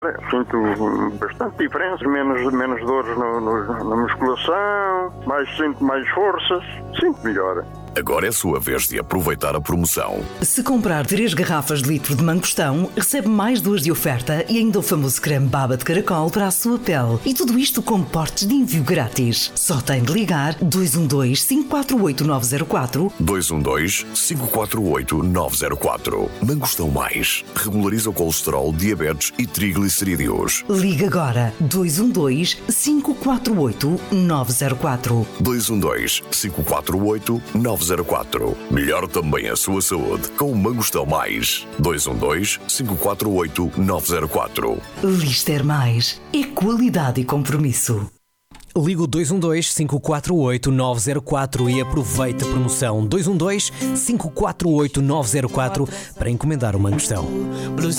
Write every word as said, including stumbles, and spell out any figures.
Sinto bastante diferença, menos, menos dores no, no, na musculação, mais, sinto mais forças, sinto melhor. Agora é a sua vez de aproveitar a promoção. Se comprar três garrafas de litro de mangostão, recebe mais duas de oferta e ainda o famoso creme baba de caracol para a sua pele. E tudo isto com portes de envio grátis. Só tem de ligar dois um dois, cinco quatro oito, nove zero quatro. dois um dois, cinco quatro oito, nove zero quatro. Mangostão Mais. Regulariza o colesterol, diabetes e triglicerídeos. Liga agora dois um dois, cinco quatro oito, nove zero quatro. dois um dois, cinco quatro oito, nove zero quatro. Melhor também a sua saúde com o Mangostão Mais. dois um dois, cinco quatro oito, nove zero quatro. Lister Mais. É qualidade e compromisso. Liga o dois um dois, cinco quatro oito, nove zero quatro e aproveita a promoção dois um dois, cinco quatro oito, nove zero quatro para encomendar o Mangostão.